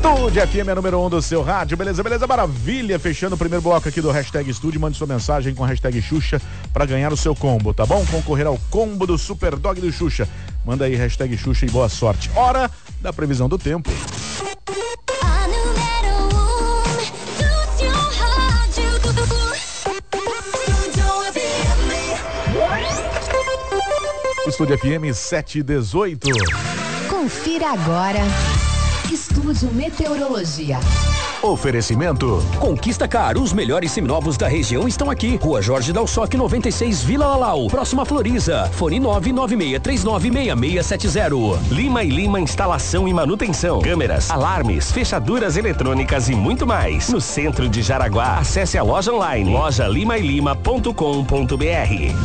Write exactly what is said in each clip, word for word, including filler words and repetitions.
Estúdio F M é número um do seu rádio, beleza, beleza, maravilha. Fechando o primeiro bloco aqui do Hashtag Estúdio, mande sua mensagem com a hashtag Xuxa pra ganhar o seu combo, tá bom? Concorrer ao combo do Super Dog do Xuxa. Manda aí hashtag Xuxa e boa sorte. Hora da previsão do tempo. Estúdio F M sete e dezoito. Confira agora. Estúdio Meteorologia. Oferecimento Conquista Car, os melhores seminovos da região estão aqui. Rua Jorge Dalsoc noventa e seis, Vila Lalau, próxima Floriza. Fone nove nove seis três nove seis seis sete zero. Lima e Lima Instalação e Manutenção, câmeras, alarmes, fechaduras eletrônicas e muito mais. No centro de Jaraguá, acesse a loja online loja lima e lima ponto com ponto b r.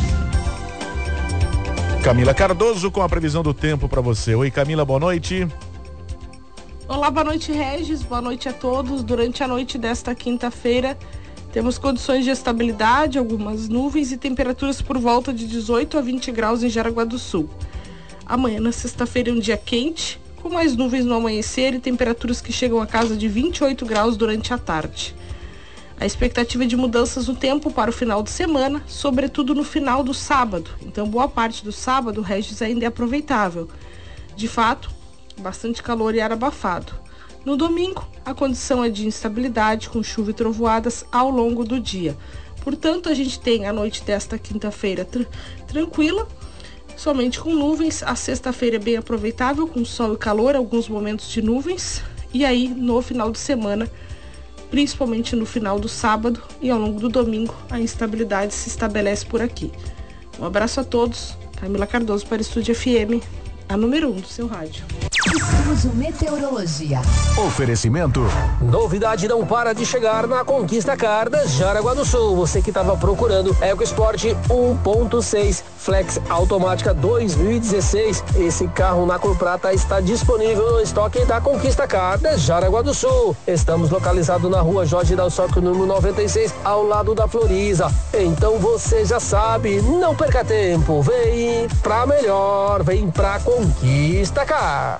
Camila Cardoso com a previsão do tempo para você. Oi, Camila, boa noite. Olá, boa noite, Regis, boa noite a todos. Durante a noite desta quinta-feira, temos condições de estabilidade, algumas nuvens e temperaturas por volta de dezoito a vinte graus em Jaraguá do Sul. Amanhã, na sexta-feira, é um dia quente, com mais nuvens no amanhecer e temperaturas que chegam a casa de vinte e oito graus durante a tarde. A expectativa é de mudanças no tempo para o final de semana, sobretudo no final do sábado. Então, boa parte do sábado, o Regis ainda é aproveitável. De fato, bastante calor e ar abafado. No domingo, a condição é de instabilidade, com chuva e trovoadas ao longo do dia. Portanto, a gente tem a noite desta quinta-feira tr- tranquila, somente com nuvens. A sexta-feira é bem aproveitável, com sol e calor, alguns momentos de nuvens. E aí, no final de semana, principalmente no final do sábado e ao longo do domingo, a instabilidade se estabelece por aqui. Um abraço a todos. Camila Cardoso para o Estúdio F M, a número um do seu rádio. Estúdio Meteorologia. Oferecimento. Novidade não para de chegar na Conquista Car da Jaraguá do Sul. Você que estava procurando EcoSport um ponto seis Flex automática dois mil e dezesseis. Esse carro na cor prata está disponível no estoque da Conquista Car da Jaraguá do Sul. Estamos localizados na rua Jorge Dalsoc, número noventa e seis, ao lado da Floriza. Então você já sabe, não perca tempo. Vem pra melhor, vem pra Conquista Car.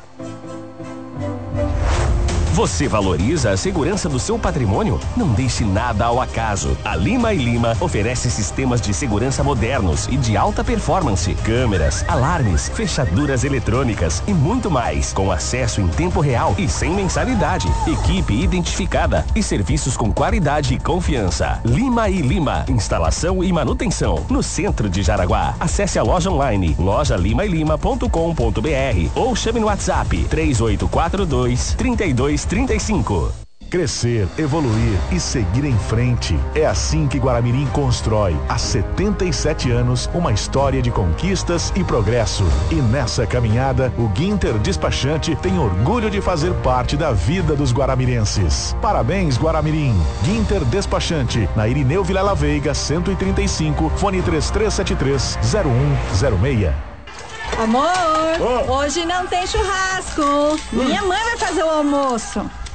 Você valoriza a segurança do seu patrimônio? Não deixe nada ao acaso. A Lima e Lima oferece sistemas de segurança modernos e de alta performance, câmeras, alarmes, fechaduras eletrônicas e muito mais, com acesso em tempo real e sem mensalidade. Equipe identificada e serviços com qualidade e confiança. Lima e Lima, instalação e manutenção, no centro de Jaraguá. Acesse a loja online loja lima e lima ponto com ponto b r ou chame no WhatsApp três oito quatro dois, três dois trinta e cinco. Crescer, evoluir e seguir em frente. É assim que Guaramirim constrói, há setenta e sete anos, uma história de conquistas e progresso. E nessa caminhada, o Ginter Despachante tem orgulho de fazer parte da vida dos guaramirenses. Parabéns, Guaramirim. Ginter Despachante, na Irineu Vilela Veiga, cento e trinta e cinco, fone três três sete três, zero um zero seis. Amor, oh. Hoje não tem churrasco. Minha mãe vai fazer o almoço.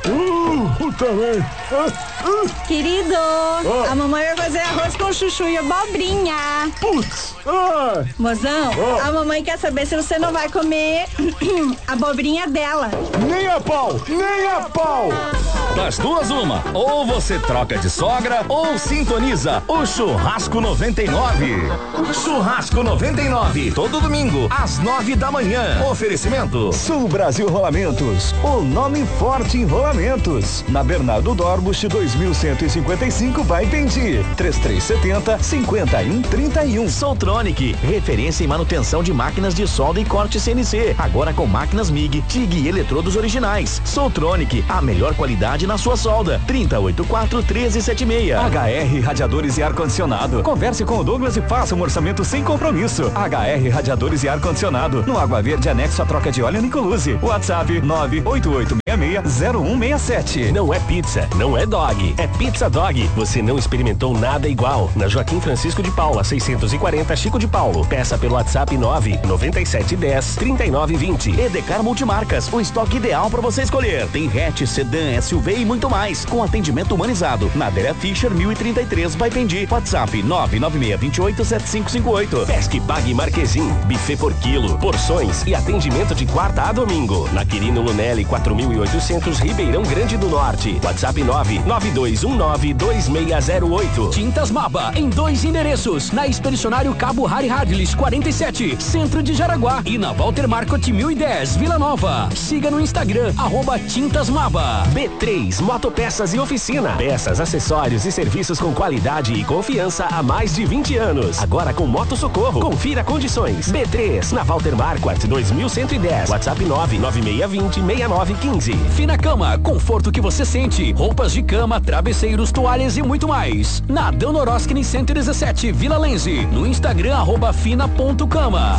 Uh, também. Uh, uh. Querido, oh. A mamãe vai fazer arroz com chuchu e abobrinha. Putz. Ah. Mozão, oh. A mamãe quer saber se você não vai comer a abobrinha dela. Nem a pau, nem a pau. Das duas, uma. Ou você troca de sogra ou sintoniza o Churrasco noventa e nove. Churrasco noventa e nove, todo domingo, às nove da manhã. Oferecimento Sul Brasil Rolamentos, o nome forte em rolamentos. Na Bernardo Dorbusch dois mil cento e cinquenta e cinco, vai Entendi. três três sete zero, cinco um três um. Soltronic, referência em manutenção de máquinas de solda e corte C N C. Agora com máquinas M I G, T I G e eletrodos originais. Soltronic, a melhor qualidade na sua solda. trinta e oito quatro, treze setenta e seis. H R Radiadores e Ar-Condicionado. Converse com o Douglas e faça um orçamento sem compromisso. H R Radiadores e Ar-Condicionado. No Água Verde, anexo a troca de óleo Nicoluse. WhatsApp nove oito oito seis seis zero um seis sete. Não é pizza, não é dog, é Pizza Dog. Você não experimentou nada igual. Na Joaquim Francisco de Paula, seiscentos e quarenta, Chico de Paulo. Peça pelo WhatsApp nove nove sete um zero, três nove dois zero. Edecar Multimarcas, o estoque ideal para você escolher. Tem hatch, sedã, S U V V e muito mais, com atendimento humanizado. Na Adélia Fischer, mil e trinta e três, Baipendi. WhatsApp nove nove seis dois oito sete cinco cinco oito. Pesque Pague Marquezim, buffet por quilo, porções e atendimento de quarta a domingo. Na Quirino Lunelli, quatro mil e oitocentos, Ribeirão Grande do Norte. WhatsApp nove nove dois um nove dois seis zero oito. Tintas Maba, em dois endereços. Na Expedicionário Cabo Harry Hadlis, quarenta e sete, Centro de Jaraguá. E na Walter Marcot mil e dez, Vila Nova. Siga no Instagram, arroba Tintas Maba. B três Motopeças e Oficina. Peças, acessórios e serviços com qualidade e confiança há mais de vinte anos. Agora com Moto Socorro. Confira condições. B três, na Walter Marquardt dois mil cento e dez. WhatsApp nove nove seis dois zero seis nove um cinco. Fina Cama, conforto que você sente. Roupas de cama, travesseiros, toalhas e muito mais. Na Danoroskini cento e dezessete, Vila Lenze. No Instagram, arroba fina ponto cama.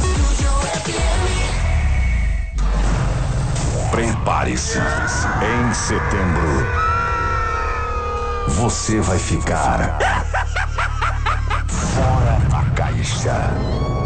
Prepare-se. Em setembro, você vai ficar fora da caixa.